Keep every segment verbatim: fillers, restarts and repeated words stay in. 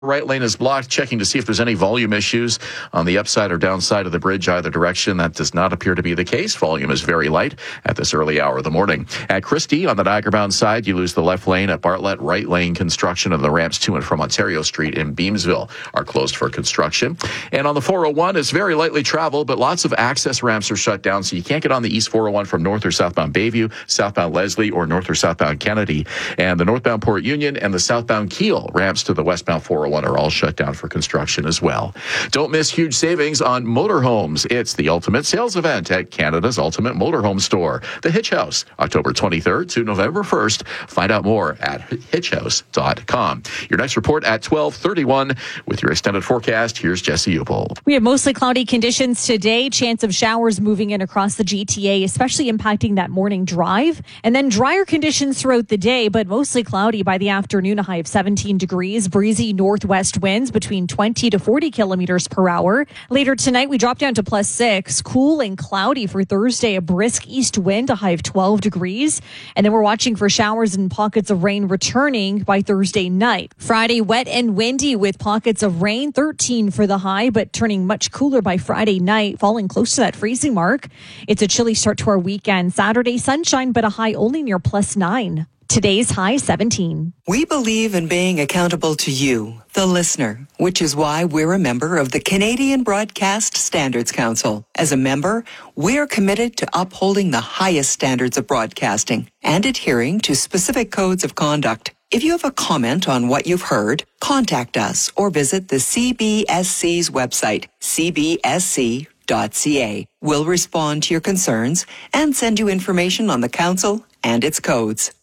right lane is blocked. Checking to see if there's any volume issues on the upside or downside of the bridge, either direction. That does not appear to be the case. Volume is very light at this early hour of the morning. At Christie, on the Niagara-bound side, you lose the left lane at Bartlett. Right lane construction of the ramps to and from Ontario Street in Beamsville are closed for construction. And on the four oh one, it's very lightly traveled, but lots of access ramps are shut down, so you can't get on the East four oh one from north or southbound Bayview, southbound Leslie, or north or southbound Kennedy. And the northbound Port Union and the southbound Kiel ramps to the westbound four oh one are all shut down for construction as well. Don't miss huge savings on motorhomes. It's the ultimate sales event at Canada's Ultimate Motorhome Store, the Hitch House, October twenty-third to November first. Find out more at hitch house dot com. Your next report at twelve thirty-one. With your extended forecast, here's Jesse Upel. We have mostly cloudy conditions today. Chance of showers moving in across the G T A, especially impacting that morning drive. And then drier conditions throughout the day, but mostly cloudy by the afternoon. A high of seventeen degrees. Breezy northwest winds between twenty to forty kilometers per hour. Later tonight, we drop down to plus six. Cool and cloudy for Thursday. A brisk east wind, a high of twelve degrees. And then we're watching for showers and pockets of rain returning by Thursday night. Friday, wet and windy with pockets of rain. thirteen for the high, but turning much cooler by Friday night, falling close to that freezing mark. It's a chilly start to our weekend. Saturday, sunshine, but a high only near plus nine. Today's high seventeen. We believe in being accountable to you, the listener, which is why we're a member of the Canadian Broadcast Standards Council. As a member, we're committed to upholding the highest standards of broadcasting and adhering to specific codes of conduct. If you have a comment on what you've heard, contact us or visit the C B S C's website, c b s c dot c a. We'll respond to your concerns and send you information on the council and its codes.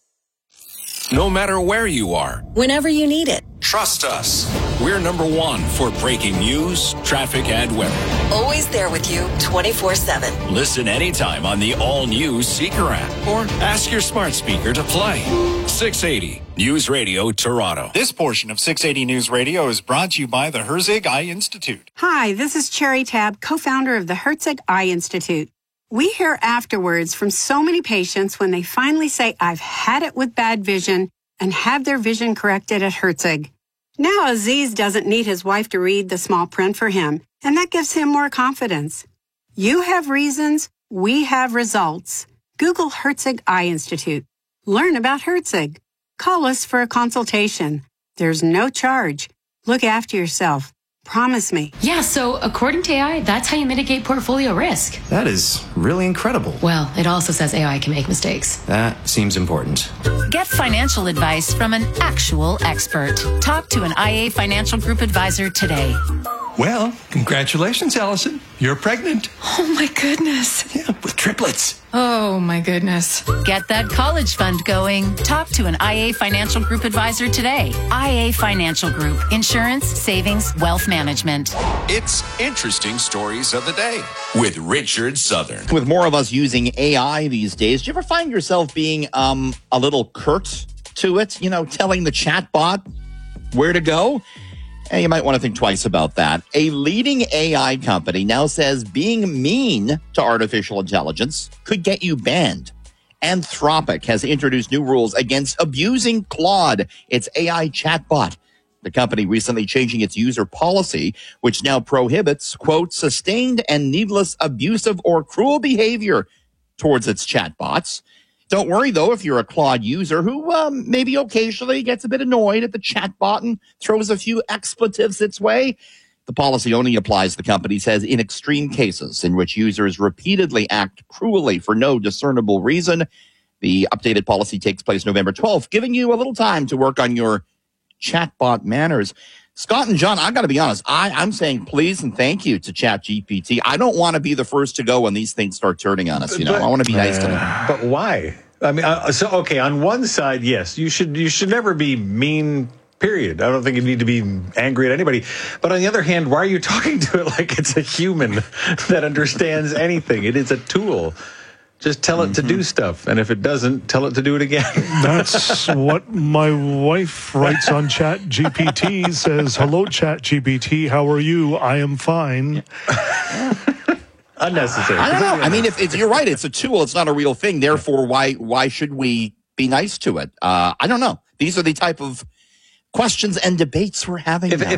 No matter where you are, whenever you need it, trust us. We're number one for breaking news, traffic, and weather. Always there with you twenty-four seven. Listen anytime on the all-new Seeker app or ask your smart speaker to play. six eighty News Radio Toronto. This portion of six eighty News Radio is brought to you by the Herzig Eye Institute. Hi, this is Cherry Tab, co-founder of the Herzig Eye Institute. We hear afterwards from so many patients when they finally say, I've had it with bad vision, and have their vision corrected at Herzig. Now Aziz doesn't need his wife to read the small print for him, and that gives him more confidence. You have reasons, we have results. Google Herzig Eye Institute. Learn about Herzig. Call us for a consultation. There's no charge. Look after yourself. Promise me. Yeah, so according to A I, that's how you mitigate portfolio risk. That is really incredible. Well, it also says A I can make mistakes. That seems important. Get financial advice from an actual expert. Talk to an I A Financial Group advisor today. Well, congratulations, Allison. You're pregnant. Oh, my goodness. Yeah, with triplets. Oh, my goodness. Get that college fund going. Talk to an I A Financial Group advisor today. I A Financial Group. Insurance, savings, wealth management. It's Interesting Stories of the Day with Richard Southern. With more of us using A I these days, do you ever find yourself being um, a little curt to it? You know, telling the chatbot where to go? And you might want to think twice about that. A leading A I company now says being mean to artificial intelligence could get you banned. Anthropic has introduced new rules against abusing Claude, its A I chatbot. The company recently changing its user policy, which now prohibits, quote, sustained and needless abusive or cruel behavior towards its chatbots. Don't worry, though, if you're a Claude user who um, maybe occasionally gets a bit annoyed at the chatbot and throws a few expletives its way. The policy only applies, the company says, in extreme cases in which users repeatedly act cruelly for no discernible reason. The updated policy takes place November twelfth, giving you a little time to work on your chatbot manners. Scott and John, I've got to be honest. I, I'm saying please and thank you to ChatGPT. I don't want to be the first to go when these things start turning on us. You know, but, I want to be nice uh, to them. But why? I mean, uh, so okay. On one side, yes, you should you should never be mean. Period. I don't think you need to be angry at anybody. But on the other hand, why are you talking to it like it's a human that understands anything? It is a tool. Just tell it mm-hmm. to do stuff. And if it doesn't, tell it to do it again. That's what my wife writes on ChatGPT. Says, hello, ChatGPT. How are you? I am fine. Unnecessary. I don't know. I mean, if, if you're right, it's a tool. It's not a real thing. Therefore, why why should we be nice to it? Uh, I don't know. These are the type of questions and debates we're having If, now.